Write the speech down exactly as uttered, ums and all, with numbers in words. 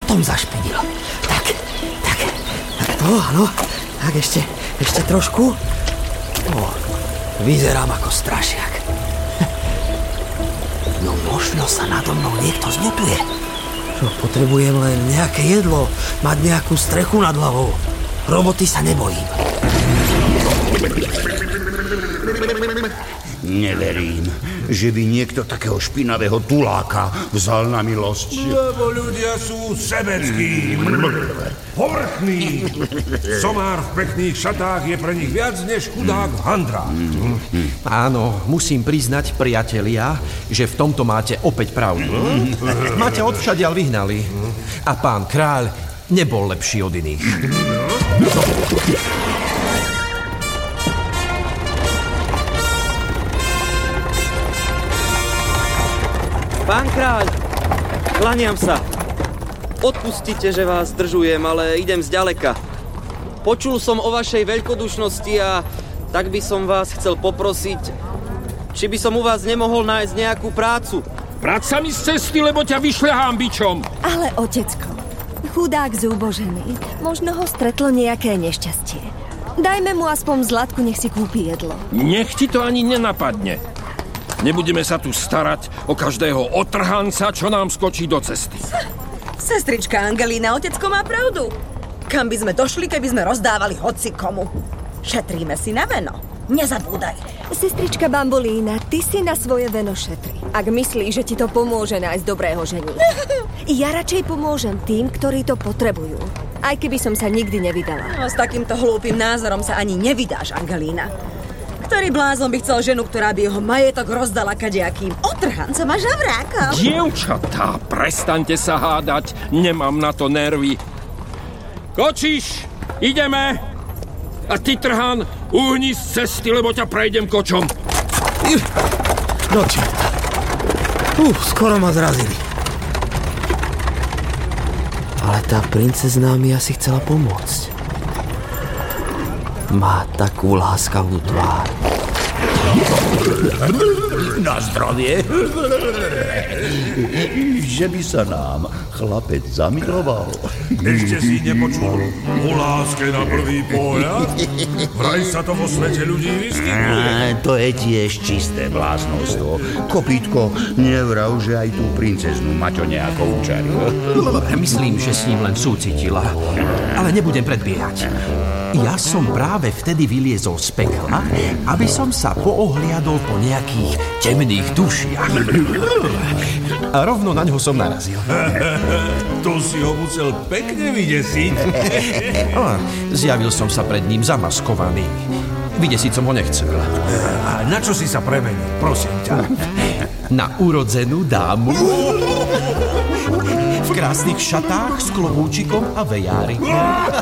tom zašpinil. Tak, tak, tak to, áno. Tak ešte, ešte trošku. O, vyzerám ako strašiak. No možno sa nado mnou niekto zľutuje. Čo, potrebujem len nejaké jedlo, mať nejakú strechu nad hlavou. Roboty sa nebojím. Neverím, že by niekto takého špinavého tuláka vzal na milosť. Lebo ľudia sú sebeckí, povrchní. Somár v pekných šatách je pre nich viac než chudák v handrách. Áno, musím priznať, priatelia, že v tomto máte opäť pravdu. Máte odvšadiaľ vyhnali. A pán kráľ nebol lepší od iných. Pán kráľ, klaniam sa. Odpustite, že vás zdržujem, ale idem zďaleka. Počul som o vašej veľkodušnosti a tak by som vás chcel poprosiť, či by som u vás nemohol nájsť nejakú prácu. Vrať sa mi z cesty, lebo ťa vyšľahám bičom. Ale otecko, chudák zúbožený, možno ho stretlo nejaké nešťastie. Dajme mu aspoň zlatku, nech si kúpi jedlo. Nech ti to ani nenapadne. Nebudeme sa tu starať o každého otrhanca, čo nám skočí do cesty. Sestrička Angelína, otecko má pravdu. Kam by sme došli, keby sme rozdávali hocikomu? Šetríme si na veno. Nezabúdaj. Sestrička Bambolína, ty si na svoje veno šetri. Ak myslíš, že ti to pomôže nájsť dobrého žení. Ja radšej pomôžem tým, ktorí to potrebujú. Aj keby som sa nikdy nevydala. No, s takýmto hlúpym názorom sa ani nevydáš, Angelína. Ktorý blázon by chcel ženu, ktorá by jeho majetok rozdala kadejakým otrhancom a žabrákom? Dievčatá, prestaňte sa hádať, nemám na to nervy. Kočiš, ideme. A ty, trhán, uhni z cesty, lebo ťa prejdem kočom. Noči. Uf, skoro ma zrazili. Ale tá princezná mi asi chcela pomôcť. Má takú láskavú tvár. Na zdravie. Že by sa nám chlapec zamiloval. Ešte si nepočul o láske na prvý pohľad? Vraj sa to vo svete ľudí vyskytuje. To je tiež čisté bláznostvo. Kopítko, nevrav, že aj tú princeznú Maťo nejako učaril. Myslím, že s ním len súcitila. Ale nebudem predbiehať. Ja som práve vtedy vyliezol z pekla, aby som sa poohliadol po nejakých temných dušiach. A rovno na ňo som narazil. To si ho musel pekne vydesiť. A zjavil som sa pred ním zamaskovaný. Vydesiť som ho nechcel. A na čo si sa premenil, prosím ťa? Na urodzenú dámu. V krásnych šatách s klobúčikom a vejári.